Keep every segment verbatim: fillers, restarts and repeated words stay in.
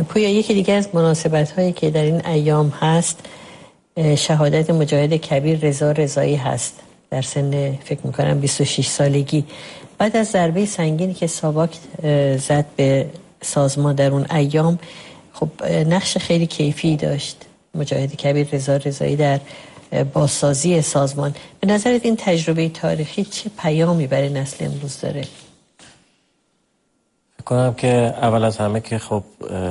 پویا، یکی دیگه از مناسبت هایی که در این ایام هست شهادت مجاهد کبیر رضا رضایی هست در سن فکر میکنم بیست و شش سالگی. بعد از ضربه سنگینی که ساواک زد به سازمان در اون ایام، خب نقش خیلی کیفی داشت مجاهد کبیر رضا رضایی در بازسازی سازمان. به نظرت این تجربه تاریخی چه پیامی برای نسل امروز داره؟ فکر کنم که اول از همه که خب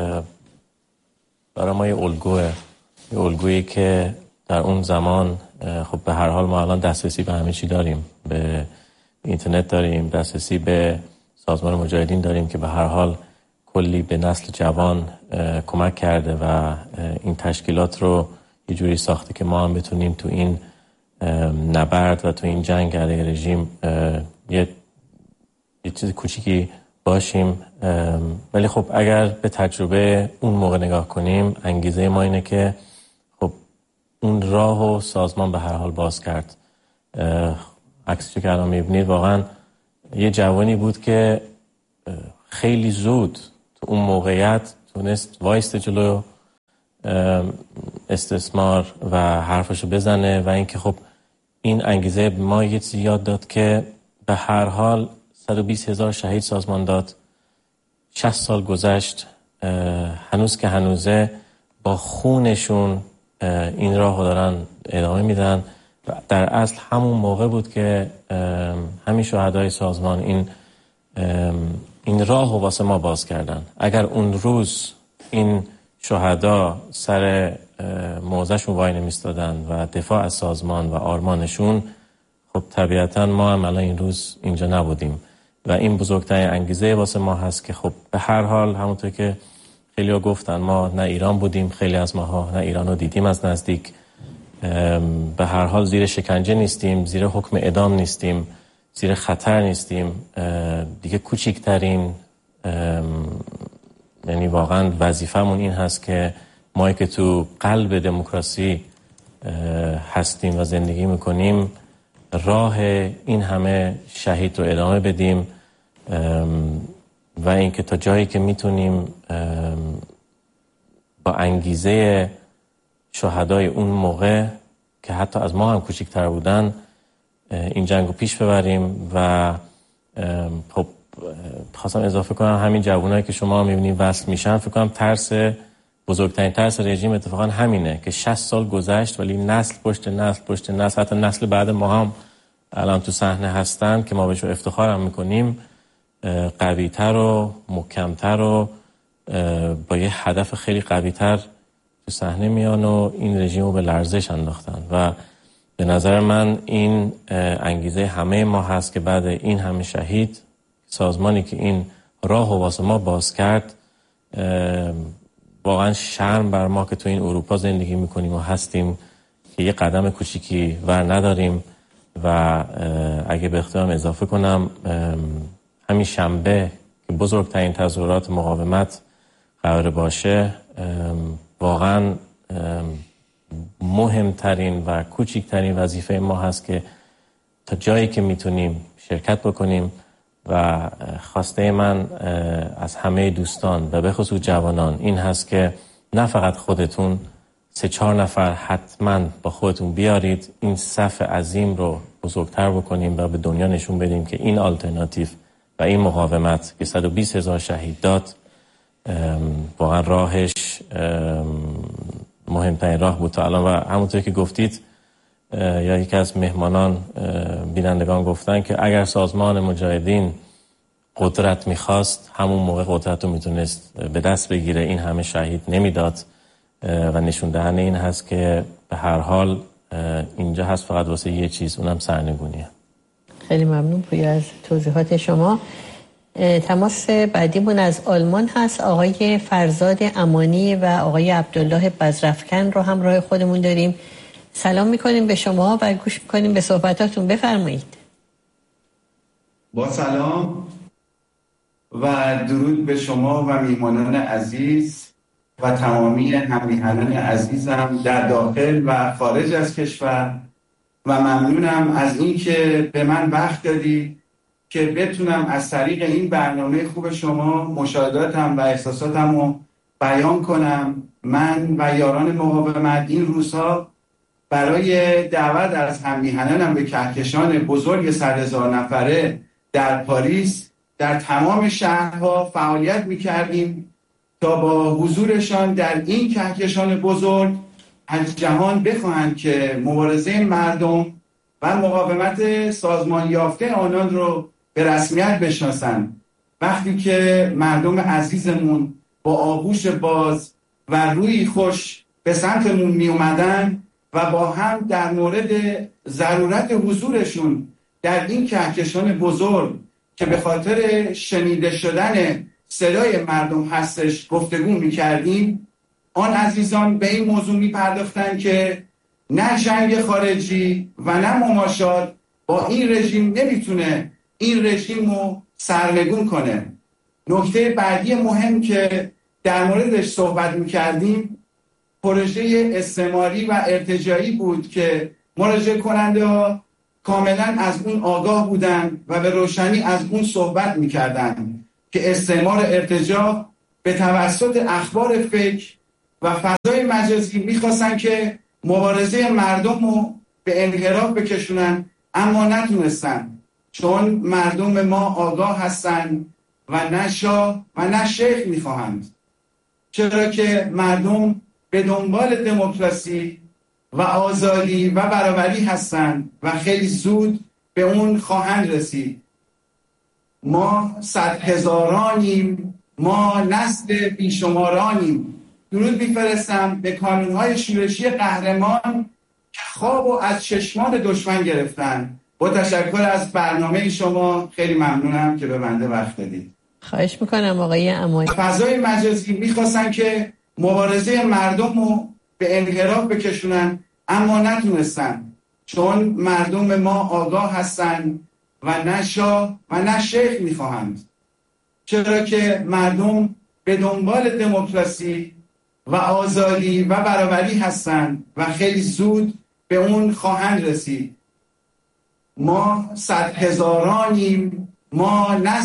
برای ما یه الگوه یه الگویی که در اون زمان خب به هر حال ما الان دسترسی به همه چی داریم، به اینترنت داریم، دسترسی به سازمان مجاهدین داریم که به هر حال کلی به نسل جوان کمک کرده و این تشکیلات رو یه جوری ساخته که ما هم بتونیم تو این نبرد و تو این جنگ علیه رژیم یه یه چیز کوچیکی باشیم. ولی خب اگر به تجربه اون موقع نگاه کنیم، انگیزه ما اینه که خب اون راه و سازمان به هر حال باز کرد. عکسی که الان میبینید واقعا یه جوانی بود که خیلی زود تو اون موقعیت تونست وایست جلو استثمار و حرفشو بزنه و اینکه خب این انگیزه ما یه چیزی یاد داد که به هر حال صد و بیست هزار شهید سازمان داد، شصت سال گذشت، هنوز که هنوزه با خونشون این راه رو دارن ادامه میدن و در اصل همون موقع بود که همین شهدای سازمان این این راه رو واسه ما باز کردن. اگر اون روز این شهدا سر موضعشون وای نمیستادن و دفاع از سازمان و آرمانشون، خب طبیعتا ما هم الان این روز اینجا نبودیم و این بزرگترین انگیزه واسه ما هست که خب به هر حال همونطور که خیلی ها گفتن ما نه ایران بودیم، خیلی از ماها نه ایران رو دیدیم از نزدیک، به هر حال زیر شکنجه نیستیم، زیر حکم اعدام نیستیم، زیر خطر نیستیم، دیگه کوچکترین یعنی واقعا وظیفمون این هست که ما که تو قلب دموکراسی هستیم و زندگی میکنیم راه این همه شهید رو ادامه بدیم و اینکه تا جایی که میتونیم با انگیزه شهدای اون موقع که حتی از ما هم کوچکتر بودن این جنگ رو پیش ببریم. و خب خواستم اضافه کنم همین جوانایی که شما میبینید وصل میشن، فکر کنم ترس بزرگترین ترس رژیم اتفاقا همینه که شصت سال گذشت ولی نسل پشت نسل پشت نسل، حتی نسل بعد ما هم الان تو صحنه هستن که ما بهش افتخار هم میکنیم، قوی‌تر و محکم‌تر و با یه هدف خیلی قوی‌تر تو صحنه میان و این رژیم رو به لرزش انداختن و به نظر من این انگیزه همه ما هست که بعد این همه شهید سازمانی که این راه و واسه ما باز کرد، واقعا شرم بر ما که تو این اروپا زندگی میکنیم و هستیم که یه قدم کوچیکی ور نداریم. و اگه به اختیارم اضافه کنم، همین شنبه که بزرگترین تظاهرات مقاومت قرار باشه، واقعا مهمترین و کوچکترین وظیفه ما هست که تا جایی که میتونیم شرکت بکنیم و خواسته من از همه دوستان و به خصوص جوانان این هست که نه فقط خودتون، سه چهار نفر حتما با خودتون بیارید این صف عظیم رو بزرگتر بکنیم و به دنیا نشون بدیم که این آلترناتیو و این مقاومت که صد و بیست هزار شهید داد واقعا راهش مهمترین راه بود تا الان. و همونطور که گفتید یا یکی از مهمانان بینندگان گفتن که اگر سازمان مجاهدین قدرت میخواست همون موقع قدرت رو میتونست به دست بگیره، این همه شهید نمیداد و نشون دهنده این هست که به هر حال اینجا هست فقط واسه یه چیز، اونم سرنگونیه. خیلی ممنون پویا از توضیحات شما. تماس بعدیمون از آلمان هست، آقای فرزاد امانی و آقای عبدالله بزرفکن رو هم راه خودمون داریم. سلام میکنیم به شما و گوش میکنیم به صحبتاتون، بفرمایید. با سلام و درود به شما و میهمانان عزیز و تمامی هم‌میهنان عزیزم در داخل و خارج از کشور و ممنونم از این که به من وقت دادید که بتونم از طریق این برنامه خوب شما مشاهداتم و احساساتم رو بیان کنم. من و یاران مقاومت این روزها برای دعوت از هم‌میهنانم به کهکشان بزرگ صد هزار نفره در پاریس در تمام شهرها فعالیت می‌کردیم تا با حضورشان در این کهکشان بزرگ از جهان بخواهند که مبارزه مردم و مقاومت سازمان یافته آنان رو به رسمیت بشناسند. وقتی که مردم عزیزمون با آغوش باز و روی خوش به سمتمون می اومدن و با هم در مورد ضرورت حضورشون در این کهکشان بزرگ که به خاطر شنیده شدن صدای مردم هستش گفتگو می کردیم، آن عزیزان به این موضوع می پرداختن که نه جنگ خارجی و نه مماشات با این رژیم نمیتونه این رژیم رو سرنگون کنه. نکته بعدی مهم که در موردش صحبت میکردیم پروژه استعماری و ارتجاعی بود که مراجعه کننده ها کاملا از اون آگاه بودن و به روشنی از اون صحبت میکردن که استعمار ارتجاع به توسط اخبار فیک و فضای مجازی میخواستن که مبارزه مردم رو به انحراف بکشونن، اما نتونستن، چون مردم ما آگاه هستن و نه شاه و نه شیخ میخواهند. چرا که مردم به دنبال دموکراسی و آزادی و برابری هستند و خیلی زود به اون خواهند رسید. ما صد هزارانیم، ما نسل بیشمارانیم. درود میفرستم به کانونهای شورشی قهرمان که خواب و از چشمان دشمن گرفتن. با تشکر از برنامه شما، خیلی ممنونم که به بنده وقت دادید. خواهش میکنم آقای امانی. فضای مجازی میخواستن که مبارزه مردم رو به انحراف بکشونن، اما نتونستن، چون مردم ما آگاه هستن و نه شاه و نه شیخ میخواهند. چرا که مردم به دنبال دموکراسی و آزادی و برابری هستند و خیلی زود به اون خواهند رسید. ما صد هزارانیم، ما نسل